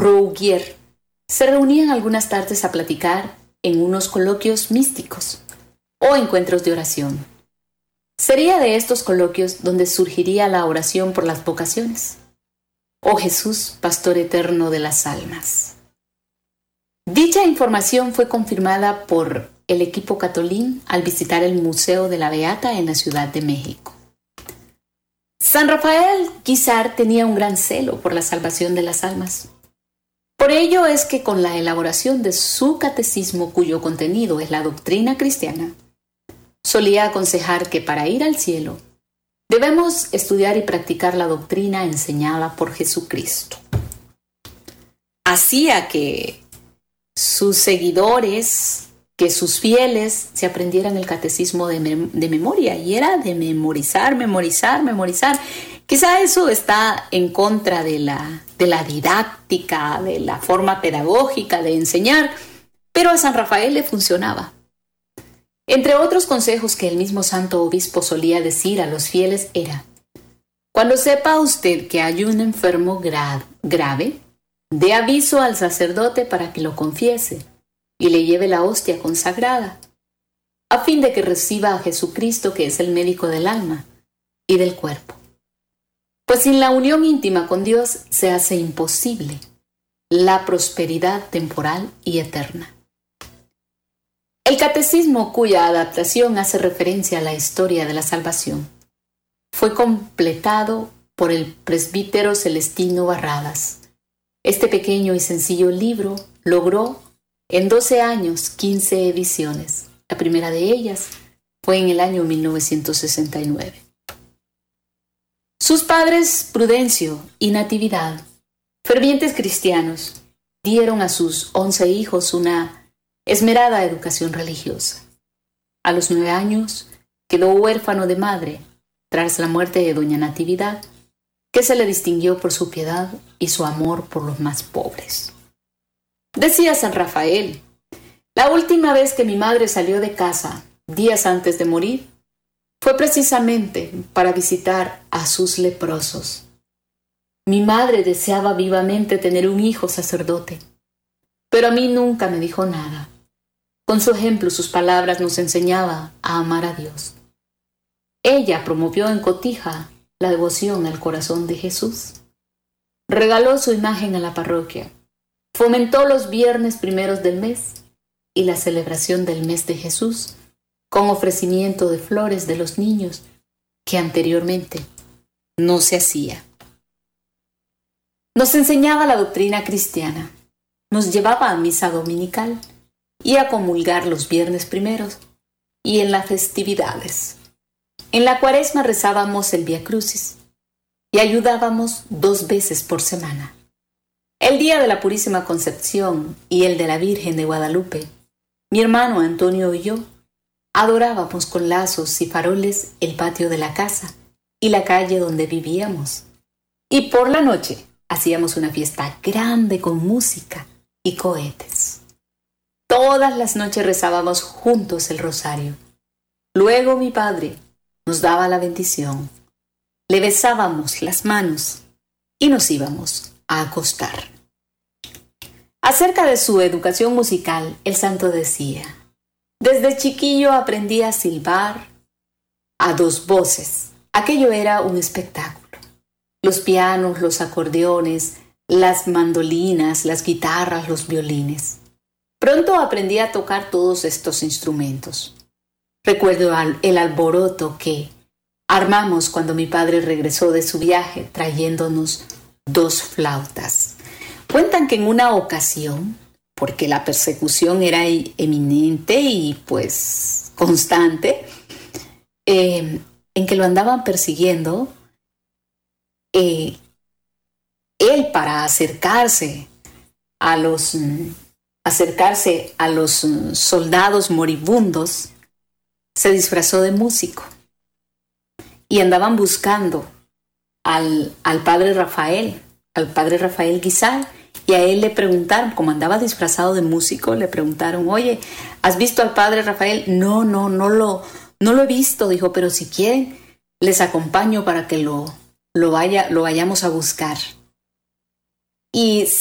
Rougier se reunían algunas tardes a platicar en unos coloquios místicos o encuentros de oración. Sería de estos coloquios donde surgiría la oración por las vocaciones. Oh Jesús, Pastor eterno de las almas. Dicha información fue confirmada por el equipo Catolín al visitar el Museo de la Beata en la Ciudad de México. San Rafael Guízar tenía un gran celo por la salvación de las almas. Por ello es que con la elaboración de su catecismo, cuyo contenido es la doctrina cristiana, solía aconsejar que para ir al cielo debemos estudiar y practicar la doctrina enseñada por Jesucristo. Hacía que sus seguidores, que sus fieles se aprendieran el catecismo de memoria, y era de memorizar. Quizá eso está en contra de la didáctica, de la forma pedagógica de enseñar, pero a San Rafael le funcionaba. Entre otros consejos que el mismo santo obispo solía decir a los fieles era: cuando sepa usted que hay un enfermo grave, dé aviso al sacerdote para que lo confiese y le lleve la hostia consagrada, a fin de que reciba a Jesucristo, que es el médico del alma y del cuerpo. Pues sin la unión íntima con Dios se hace imposible la prosperidad temporal y eterna. El catecismo, cuya adaptación hace referencia a la historia de la salvación, fue completado por el presbítero Celestino Barradas. Este pequeño y sencillo libro logró en 12 años 15 ediciones. La primera de ellas fue en el año 1969. Sus padres, Prudencio y Natividad, fervientes cristianos, dieron a sus 11 hijos una esmerada educación religiosa. A los 9 años quedó huérfano de madre tras la muerte de doña Natividad, que se le distinguió por su piedad y su amor por los más pobres. Decía San Rafael: la última vez que mi madre salió de casa, días antes de morir, fue precisamente para visitar a sus leprosos. Mi madre deseaba vivamente tener un hijo sacerdote, pero a mí nunca me dijo nada. Con su ejemplo, sus palabras nos enseñaba a amar a Dios. Ella promovió en Cotija la devoción al corazón de Jesús. Regaló su imagen a la parroquia. Fomentó los viernes primeros del mes y la celebración del mes de Jesús con ofrecimiento de flores de los niños que anteriormente no se hacía. Nos enseñaba la doctrina cristiana, nos llevaba a misa dominical y a comulgar los viernes primeros y en las festividades. En la Cuaresma rezábamos el Vía Crucis y ayudábamos 2 veces por semana. El día de la Purísima Concepción y el de la Virgen de Guadalupe, mi hermano Antonio y yo adorábamos con lazos y faroles el patio de la casa y la calle donde vivíamos. Y por la noche hacíamos una fiesta grande con música y cohetes. Todas las noches rezábamos juntos el rosario. Luego mi padre nos daba la bendición, le besábamos las manos y nos íbamos a acostar. Acerca de su educación musical, el santo decía: desde chiquillo aprendí a silbar a 2 voces. Aquello era un espectáculo. Los pianos, los acordeones, las mandolinas, las guitarras, los violines. Pronto aprendí a tocar todos estos instrumentos. Recuerdo el alboroto que armamos cuando mi padre regresó de su viaje trayéndonos 2 flautas. Cuentan que en una ocasión, porque la persecución era eminente y pues constante, en que lo andaban persiguiendo, él, para acercarse a los soldados moribundos, se disfrazó de músico y andaban buscando al padre Rafael Guízar, y a él le preguntaron, como andaba disfrazado de músico, le preguntaron: oye, ¿has visto al padre Rafael? No lo he visto, dijo, pero si quieren les acompaño para que lo vayamos a buscar. Y